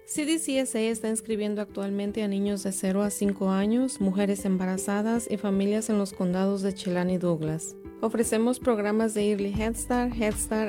CDCSA está inscribiendo actualmente a niños de 0 a 5 años, mujeres embarazadas y familias en los condados de Chelan y Douglas. Ofrecemos programas de Early Head Start,